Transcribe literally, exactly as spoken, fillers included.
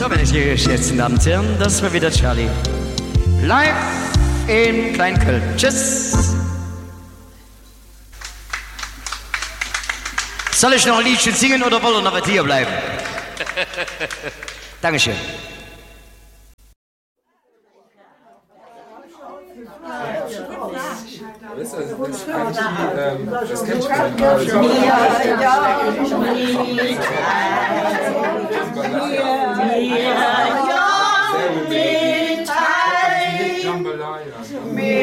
So, meine geschätzten Damen und Herren, das war wieder Charlie. Live in Kleinköln. Tschüss. Soll ich noch ein Liedchen singen oder wollen wir noch hier bleiben? Dankeschön. Das ist also, das kann ich, ähm, das kenn ich gar nicht. Ja, ja.